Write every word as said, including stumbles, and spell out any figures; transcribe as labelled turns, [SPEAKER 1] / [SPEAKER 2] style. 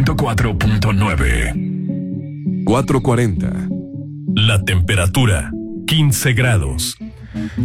[SPEAKER 1] ciento cuatro punto nueve.
[SPEAKER 2] cuatro cuarenta.
[SPEAKER 3] La temperatura, quince grados.